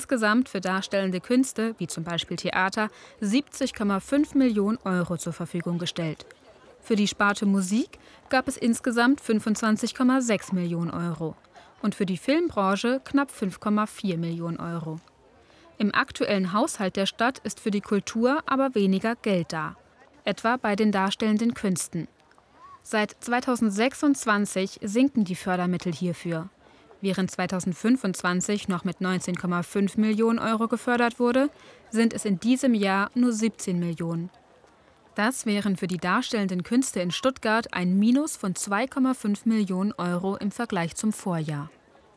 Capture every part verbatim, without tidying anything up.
insgesamt für darstellende Künste, wie zum Beispiel Theater, siebzig Komma fünf Millionen Euro zur Verfügung gestellt. Für die Sparte Musik gab es insgesamt fünfundzwanzig Komma sechs Millionen Euro und für die Filmbranche knapp fünf Komma vier Millionen Euro. Im aktuellen Haushalt der Stadt ist für die Kultur aber weniger Geld da, etwa bei den darstellenden Künsten. Seit zweitausendsechsundzwanzig sinken die Fördermittel hierfür. Während zweitausendfünfundzwanzig noch mit neunzehn Komma fünf Millionen Euro gefördert wurde, sind es in diesem Jahr nur siebzehn Millionen. Das wären für die darstellenden Künste in Stuttgart ein Minus von zwei Komma fünf Millionen Euro im Vergleich zum Vorjahr.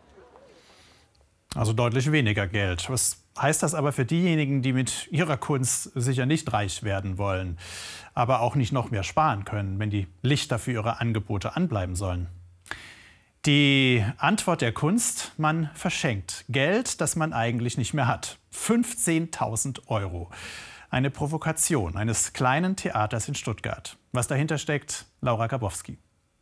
Also deutlich weniger Geld. Was heißt das aber für diejenigen, die mit ihrer Kunst sicher nicht reich werden wollen, aber auch nicht noch mehr sparen können, wenn die Lichter für ihre Angebote anbleiben sollen? Die Antwort der Kunst: Man verschenkt Geld, das man eigentlich nicht mehr hat. fünfzehntausend Euro. Eine Provokation eines kleinen Theaters in Stuttgart. Was dahinter steckt, Laura Grabowski.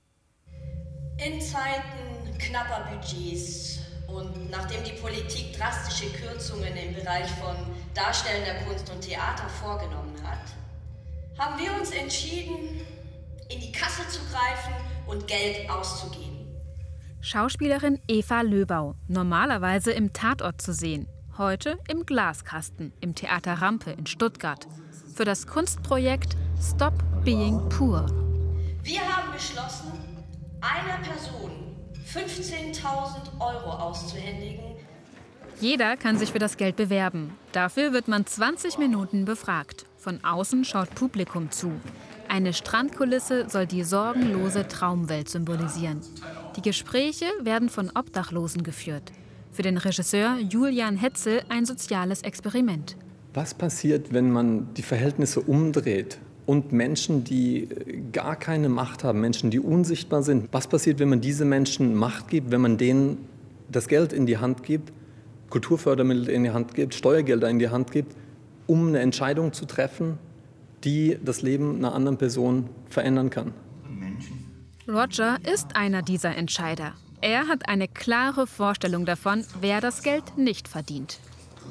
In Zeiten knapper Budgets und nachdem die Politik drastische Kürzungen im Bereich von darstellender Kunst und Theater vorgenommen hat, haben wir uns entschieden, in die Kasse zu greifen und Geld auszugeben. Schauspielerin Eva Löbau, normalerweise im Tatort zu sehen, heute im Glaskasten im Theater Rampe in Stuttgart für das Kunstprojekt Stop Being Poor. Wir haben beschlossen, einer Person fünfzehntausend Euro auszuhändigen. Jeder kann sich für das Geld bewerben. Dafür wird man zwanzig Minuten befragt. Von außen schaut Publikum zu. Eine Strandkulisse soll die sorgenlose Traumwelt symbolisieren. Die Gespräche werden von Obdachlosen geführt. Für den Regisseur Julian Hetzel ein soziales Experiment. Was passiert, wenn man die Verhältnisse umdreht und Menschen, die gar keine Macht haben, Menschen, die unsichtbar sind, was passiert, wenn man diese Menschen Macht gibt, wenn man denen das Geld in die Hand gibt, Kulturfördermittel in die Hand gibt, Steuergelder in die Hand gibt, um eine Entscheidung zu treffen, die das Leben einer anderen Person verändern kann? Roger ist einer dieser Entscheider. Er hat eine klare Vorstellung davon, wer das Geld nicht verdient.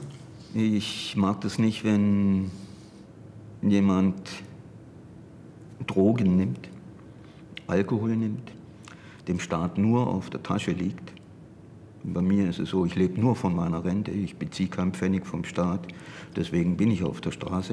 Ich mag das nicht, wenn jemand Drogen nimmt, Alkohol nimmt, dem Staat nur auf der Tasche liegt. Bei mir ist es so, ich lebe nur von meiner Rente, ich beziehe keinen Pfennig vom Staat, deswegen bin ich auf der Straße.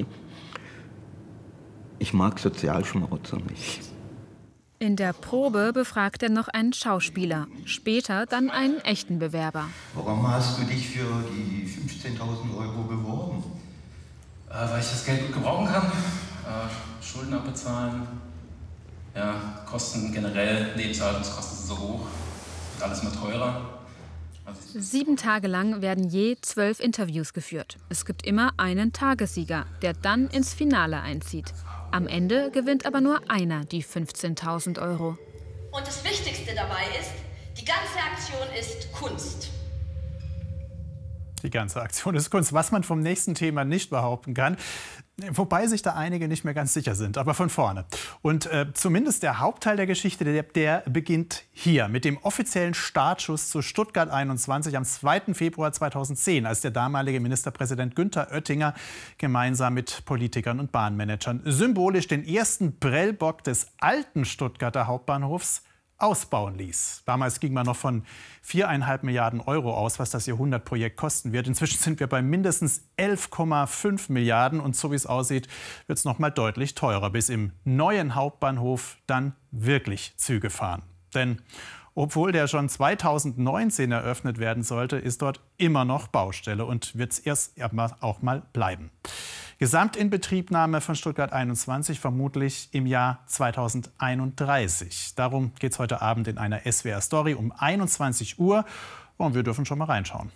Ich mag Sozialschmarotzer nicht. In der Probe befragt er noch einen Schauspieler, später dann einen echten Bewerber. Warum hast du dich für die fünfzehntausend Euro beworben? Äh, weil ich das Geld gut gebrauchen kann. Äh, Schulden abbezahlen. Ja, Kosten generell, Lebenshaltungskosten sind so hoch. Wird alles immer teurer. Also Sieben Tage lang werden je zwölf Interviews geführt. Es gibt immer einen Tagessieger, der dann ins Finale einzieht. Am Ende gewinnt aber nur einer die fünfzehntausend Euro. Und das Wichtigste dabei ist, die ganze Aktion ist Kunst. Die ganze Aktion ist Kunst, was man vom nächsten Thema nicht behaupten kann. Wobei sich da einige nicht mehr ganz sicher sind, aber von vorne. Und äh, zumindest der Hauptteil der Geschichte, der, der beginnt hier mit dem offiziellen Startschuss zu Stuttgart einundzwanzig am zweiten Februar zweitausendzehn, als der damalige Ministerpräsident Günther Oettinger gemeinsam mit Politikern und Bahnmanagern symbolisch den ersten Prellbock des alten Stuttgarter Hauptbahnhofs ausbauen ließ. Damals ging man noch von viereinhalb Milliarden Euro aus, was das Jahrhundertprojekt kosten wird. Inzwischen sind wir bei mindestens elf Komma fünf Milliarden und so wie es aussieht, wird es noch mal deutlich teurer, bis im neuen Hauptbahnhof dann wirklich Züge fahren. Denn obwohl der schon zweitausendneunzehn eröffnet werden sollte, ist dort immer noch Baustelle und wird es erst auch mal bleiben. Gesamtinbetriebnahme von Stuttgart einundzwanzig vermutlich im Jahr zweitausendeinunddreißig. Darum geht es heute Abend in einer S W R-Story um einundzwanzig Uhr und wir dürfen schon mal reinschauen.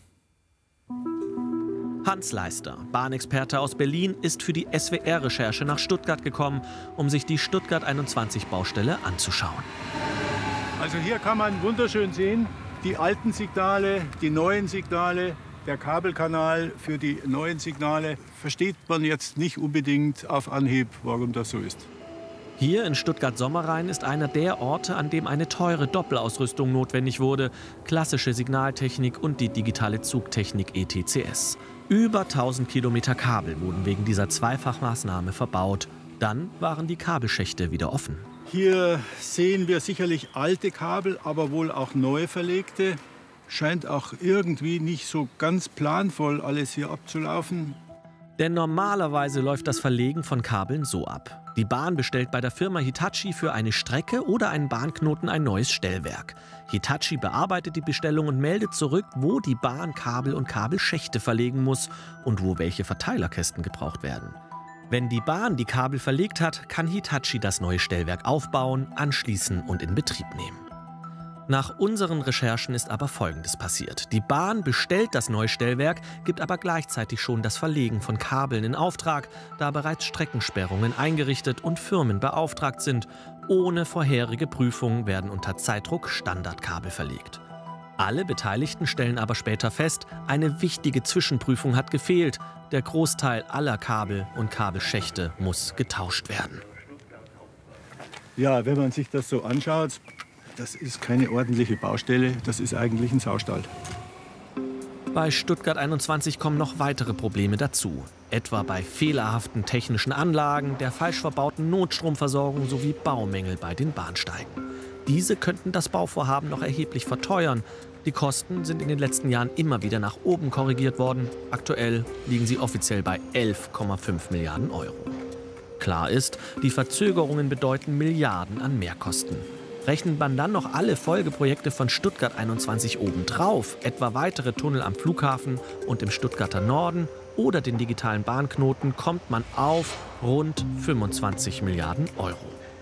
Hans Leister, Bahnexperte aus Berlin, ist für die S W R-Recherche nach Stuttgart gekommen, um sich die Stuttgart einundzwanzig-Baustelle anzuschauen. Also hier kann man wunderschön sehen, die alten Signale, die neuen Signale. Der Kabelkanal für die neuen Signale versteht man jetzt nicht unbedingt auf Anhieb, warum das so ist. Hier in Stuttgart-Sommerrhein ist einer der Orte, an dem eine teure Doppelausrüstung notwendig wurde. Klassische Signaltechnik und die digitale Zugtechnik E T C S. Über tausend Kilometer Kabel wurden wegen dieser Zweifachmaßnahme verbaut. Dann waren die Kabelschächte wieder offen. Hier sehen wir sicherlich alte Kabel, aber wohl auch neu verlegte. Scheint auch irgendwie nicht so ganz planvoll alles hier abzulaufen. Denn normalerweise läuft das Verlegen von Kabeln so ab. Die Bahn bestellt bei der Firma Hitachi für eine Strecke oder einen Bahnknoten ein neues Stellwerk. Hitachi bearbeitet die Bestellung und meldet zurück, wo die Bahn Kabel und Kabelschächte verlegen muss und wo welche Verteilerkästen gebraucht werden. Wenn die Bahn die Kabel verlegt hat, kann Hitachi das neue Stellwerk aufbauen, anschließen und in Betrieb nehmen. Nach unseren Recherchen ist aber Folgendes passiert. Die Bahn bestellt das neue Stellwerk, gibt aber gleichzeitig schon das Verlegen von Kabeln in Auftrag, da bereits Streckensperrungen eingerichtet und Firmen beauftragt sind. Ohne vorherige Prüfung werden unter Zeitdruck Standardkabel verlegt. Alle Beteiligten stellen aber später fest, eine wichtige Zwischenprüfung hat gefehlt. Der Großteil aller Kabel und Kabelschächte muss getauscht werden. Ja, wenn man sich das so anschaut, das ist keine ordentliche Baustelle, das ist eigentlich ein Saustall. Bei Stuttgart einundzwanzig kommen noch weitere Probleme dazu. Etwa bei fehlerhaften technischen Anlagen, der falsch verbauten Notstromversorgung sowie Baumängel bei den Bahnsteigen. Diese könnten das Bauvorhaben noch erheblich verteuern. Die Kosten sind in den letzten Jahren immer wieder nach oben korrigiert worden. Aktuell liegen sie offiziell bei elf Komma fünf Milliarden Euro. Klar ist, die Verzögerungen bedeuten Milliarden an Mehrkosten. Rechnet man dann noch alle Folgeprojekte von Stuttgart einundzwanzig obendrauf, etwa weitere Tunnel am Flughafen und im Stuttgarter Norden oder den digitalen Bahnknoten, kommt man auf rund fünfundzwanzig Milliarden Euro.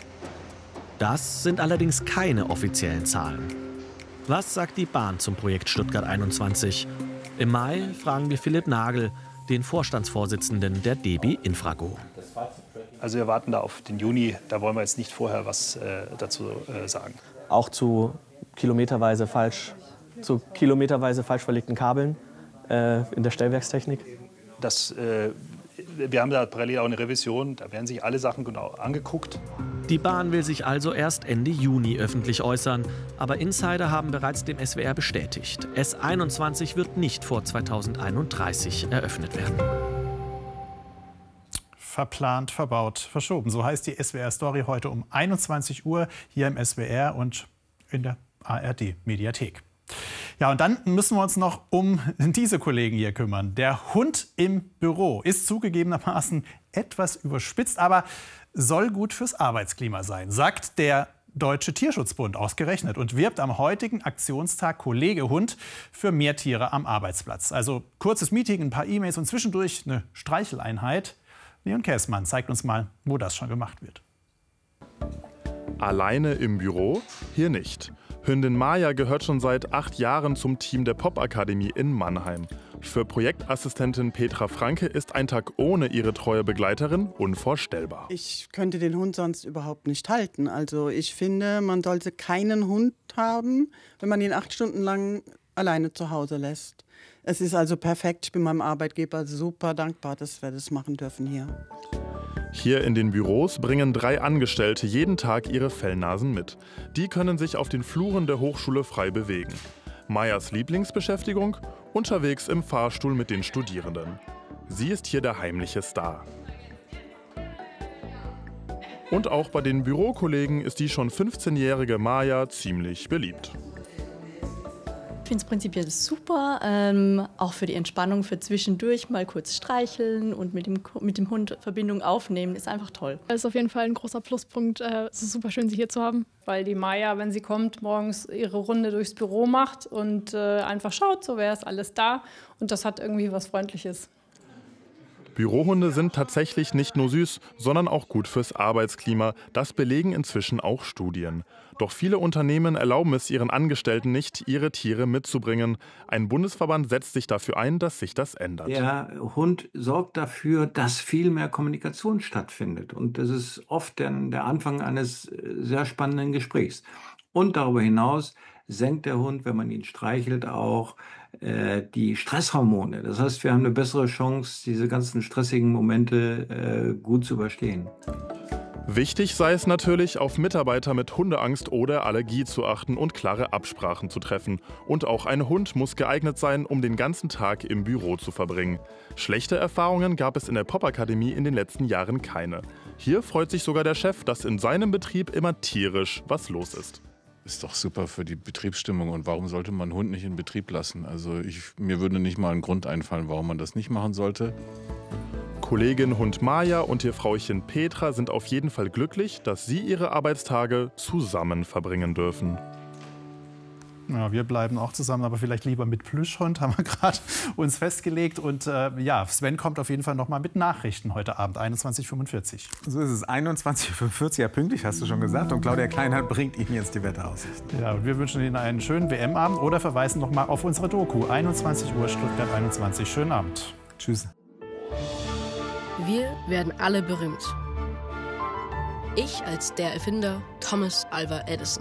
Das sind allerdings keine offiziellen Zahlen. Was sagt die Bahn zum Projekt Stuttgart einundzwanzig? Im Mai fragen wir Philipp Nagel, den Vorstandsvorsitzenden der D B Infrago. Also wir warten da auf den Juni, da wollen wir jetzt nicht vorher was äh, dazu äh, sagen. Auch zu kilometerweise falsch, zu kilometerweise falsch verlegten Kabeln äh, in der Stellwerkstechnik? Das, äh, wir haben da parallel auch eine Revision, da werden sich alle Sachen genau angeguckt. Die Bahn will sich also erst Ende Juni öffentlich äußern. Aber Insider haben bereits dem S W R bestätigt, S einundzwanzig wird nicht vor zweitausendeinunddreißig eröffnet werden. Verplant, verbaut, verschoben. So heißt die S W R-Story heute um einundzwanzig Uhr hier im S W R und in der A R D-Mediathek. Ja, und dann müssen wir uns noch um diese Kollegen hier kümmern. Der Hund im Büro ist zugegebenermaßen etwas überspitzt, aber soll gut fürs Arbeitsklima sein, sagt der Deutsche Tierschutzbund ausgerechnet und wirbt am heutigen Aktionstag Kollege Hund für mehr Tiere am Arbeitsplatz. Also kurzes Meeting, ein paar E-Mails und zwischendurch eine Streicheleinheit. Leon Käßmann zeigt uns mal, wo das schon gemacht wird. Alleine im Büro? Hier nicht. Hündin Maya gehört schon seit acht Jahren zum Team der Popakademie in Mannheim. Für Projektassistentin Petra Franke ist ein Tag ohne ihre treue Begleiterin unvorstellbar. Ich könnte den Hund sonst überhaupt nicht halten. Also ich finde, man sollte keinen Hund haben, wenn man ihn acht Stunden lang alleine zu Hause lässt. Es ist also perfekt. Ich bin meinem Arbeitgeber super dankbar, dass wir das machen dürfen hier. Hier in den Büros bringen drei Angestellte jeden Tag ihre Fellnasen mit. Die können sich auf den Fluren der Hochschule frei bewegen. Mayas Lieblingsbeschäftigung? Unterwegs im Fahrstuhl mit den Studierenden. Sie ist hier der heimliche Star. Und auch bei den Bürokollegen ist die schon fünfzehnjährige Maya ziemlich beliebt. Ich finde es prinzipiell super, ähm, auch für die Entspannung, für zwischendurch mal kurz streicheln und mit dem, mit dem Hund Verbindung aufnehmen, ist einfach toll. Das ist auf jeden Fall ein großer Pluspunkt. Es ist super schön, Sie hier zu haben. Weil die Maya, wenn sie kommt, morgens ihre Runde durchs Büro macht und äh, einfach schaut, so wäre es alles da. Und das hat irgendwie was Freundliches. Bürohunde sind tatsächlich nicht nur süß, sondern auch gut fürs Arbeitsklima. Das belegen inzwischen auch Studien. Doch viele Unternehmen erlauben es ihren Angestellten nicht, ihre Tiere mitzubringen. Ein Bundesverband setzt sich dafür ein, dass sich das ändert. Der Hund sorgt dafür, dass viel mehr Kommunikation stattfindet. Und das ist oft dann der Anfang eines sehr spannenden Gesprächs. Und darüber hinaus senkt der Hund, wenn man ihn streichelt, auch äh, die Stresshormone. Das heißt, wir haben eine bessere Chance, diese ganzen stressigen Momente äh, gut zu überstehen. Wichtig sei es natürlich, auf Mitarbeiter mit Hundeangst oder Allergie zu achten und klare Absprachen zu treffen. Und auch ein Hund muss geeignet sein, um den ganzen Tag im Büro zu verbringen. Schlechte Erfahrungen gab es in der Popakademie in den letzten Jahren keine. Hier freut sich sogar der Chef, dass in seinem Betrieb immer tierisch was los ist. Ist doch super für die Betriebsstimmung. Und warum sollte man einen Hund nicht in Betrieb lassen? Also ich, mir würde nicht mal ein Grund einfallen, warum man das nicht machen sollte. Kollegin Hund Maja und ihr Frauchen Petra sind auf jeden Fall glücklich, dass sie ihre Arbeitstage zusammen verbringen dürfen. Ja, wir bleiben auch zusammen, aber vielleicht lieber mit Plüschhund, haben wir gerade uns festgelegt. Und äh, ja, Sven kommt auf jeden Fall noch mal mit Nachrichten heute Abend, einundzwanzig Uhr fünfundvierzig. So ist es, einundzwanzig Uhr fünfundvierzig, ja pünktlich, hast du schon gesagt. Und Claudia Kleinert bringt Ihnen jetzt die Wetteraussichten. Ja, und wir wünschen Ihnen einen schönen W M-Abend oder verweisen noch mal auf unsere Doku. einundzwanzig Uhr, Stuttgart einundzwanzig. Schönen Abend. Tschüss. Wir werden alle berühmt. Ich als der Erfinder Thomas Alva Edison.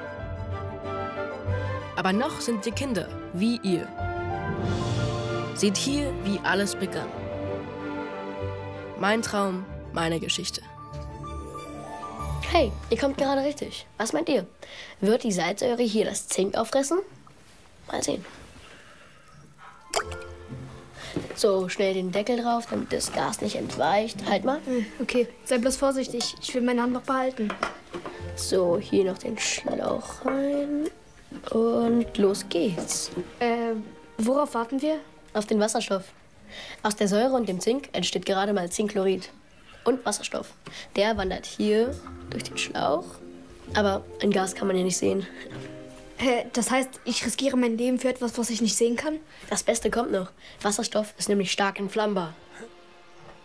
Aber noch sind wir Kinder, wie ihr. Seht hier, wie alles begann. Mein Traum, meine Geschichte. Hey, ihr kommt gerade richtig. Was meint ihr? Wird die Salzsäure hier das Zink auffressen? Mal sehen. So, schnell den Deckel drauf, damit das Gas nicht entweicht. Halt mal. Okay, sei bloß vorsichtig. Ich will meine Hand noch behalten. So, hier noch den Schlauch rein. Und los geht's. Äh, worauf warten wir? Auf den Wasserstoff. Aus der Säure und dem Zink entsteht gerade mal Zinkchlorid. Und Wasserstoff. Der wandert hier durch den Schlauch. Aber ein Gas kann man ja nicht sehen. Äh, das heißt, ich riskiere mein Leben für etwas, was ich nicht sehen kann? Das Beste kommt noch. Wasserstoff ist nämlich stark entflammbar.